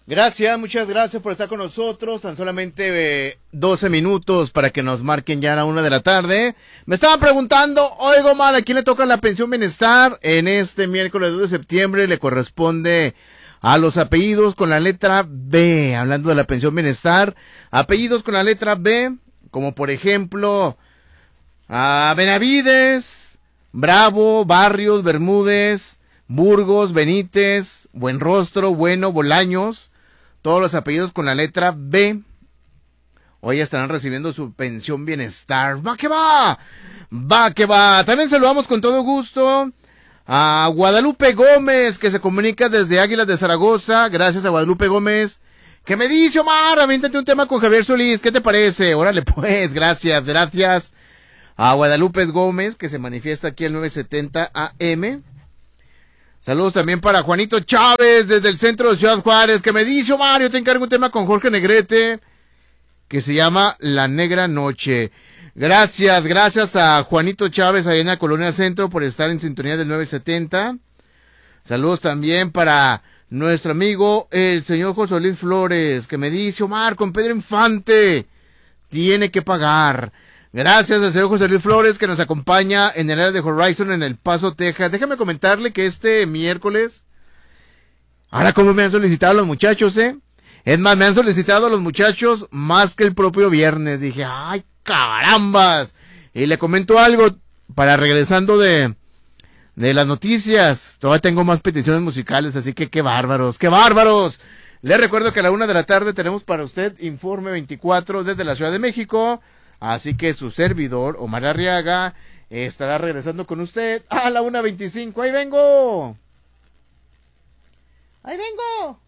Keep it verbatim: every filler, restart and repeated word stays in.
Gracias, muchas gracias por estar con nosotros. Tan solamente eh, doce minutos para que nos marquen ya a la una de la tarde. Me estaban preguntando, oigo mal, ¿a quién le toca la pensión bienestar? En este miércoles dos de septiembre le corresponde a los apellidos con la letra B. Hablando de la pensión bienestar, apellidos con la letra B, como por ejemplo, a Benavides, Bravo, Barrios, Bermúdez, Burgos, Benítez, Buenrostro, Bueno, Bolaños. Todos los apellidos con la letra B hoy estarán recibiendo su pensión bienestar. ¡Va que va! ¡Va que va! También saludamos con todo gusto a Guadalupe Gómez, que se comunica desde Águilas de Zaragoza. Gracias a Guadalupe Gómez. ¿Qué me dice, Omar? Aviéntate un tema con Javier Solís. ¿Qué te parece? Órale pues, gracias, gracias a Guadalupe Gómez, que se manifiesta aquí al nueve setenta A M. Saludos también para Juanito Chávez desde el centro de Ciudad Juárez, que me dice, Omar, yo te encargo un tema con Jorge Negrete que se llama La Negra Noche. Gracias, gracias a Juanito Chávez allá en la Colonia Centro por estar en sintonía del nueve setenta. Saludos también para nuestro amigo el señor José Luis Flores, que me dice, Omar, con Pedro Infante tiene que pagar. Gracias al señor José Luis Flores, que nos acompaña en el área de Horizon en El Paso, Texas. Déjame comentarle que este miércoles, ahora como me han solicitado los muchachos, ¿eh? Es más, me han solicitado los muchachos más que el propio viernes. Dije, ¡ay, carambas! Y le comento algo, para regresando de, de las noticias, todavía tengo más peticiones musicales, así que qué bárbaros, qué bárbaros. Les recuerdo que a la una de la tarde tenemos para usted Informe veinticuatro desde la Ciudad de México. Así que su servidor, Omar Arriaga, estará regresando con usted a la una veinticinco. ¡Ahí vengo! ¡Ahí vengo!